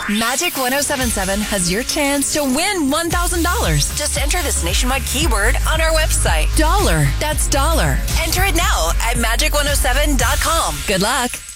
Magic 1077 has your chance to win $1,000. Just enter this nationwide keyword on our website. Dollar. That's dollar. Enter it now at magic107.com. Good luck.